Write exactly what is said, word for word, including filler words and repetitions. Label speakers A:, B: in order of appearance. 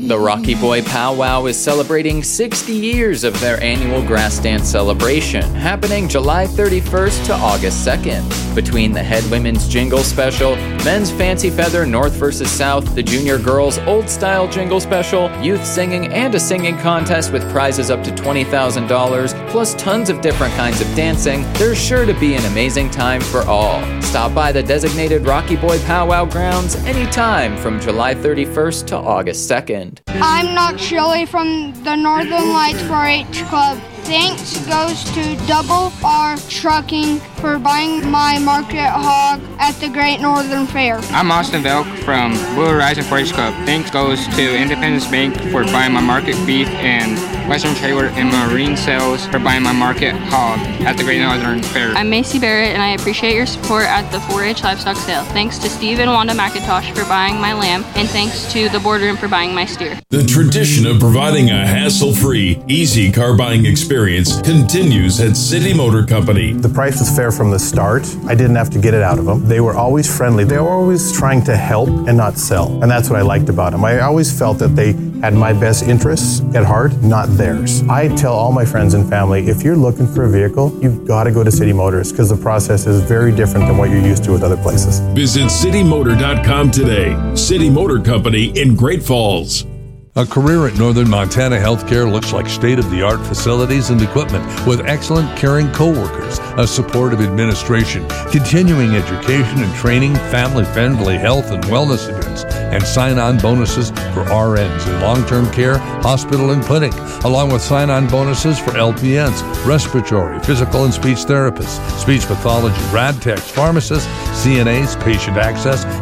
A: The Rocky Boy Powwow is celebrating sixty years of their annual grass dance celebration, happening July thirty-first to August second. Between the Head Women's Jingle Special, Men's Fancy Feather North versus South, the Junior Girls Old Style Jingle Special, youth singing, and a singing contest with prizes up to twenty thousand dollars, plus tons of different kinds of dancing, there's sure to be an amazing time for all. Stop by the designated Rocky Boy Powwow grounds anytime from July thirty-first to August second.
B: I'm not Shirley from the Northern Lights four H Club. Thanks goes to Double R Trucking for buying my market hog at the Great Northern Fair.
C: I'm Austin Velk from Blue Horizon four H Club. Thanks goes to Independence Bank for buying my market beef and Western Trailer and Marine Sales for buying my market hog at the Great Northern Fair.
D: I'm Macy Barrett and I appreciate your support at the four H Livestock Sale. Thanks to Steve and Wanda McIntosh for buying my lamb, and thanks to the boardroom for buying my steer.
E: The tradition of providing a hassle-free, easy car buying experience continues at City Motor Company.
F: The price was fair from the start. I didn't have to get it out of them. They were always friendly. They were always trying to help and not sell. And that's what I liked about them. I always felt that they had my best interests at heart, not theirs. I tell all my friends and family, if you're looking for a vehicle, you've got to go to City Motors because the process is very different than what you're used to with other places.
E: Visit city motor dot com today. City Motor Company in Great Falls.
G: A career at Northern Montana Healthcare looks like state-of-the-art facilities and equipment with excellent caring coworkers, a supportive administration, continuing education and training, family-friendly health and wellness events, and sign-on bonuses for R Ns in long-term care, hospital, and clinic, along with sign-on bonuses for L P Ns, respiratory, physical, and speech therapists, speech pathology, rad techs, pharmacists, C N As, patient access,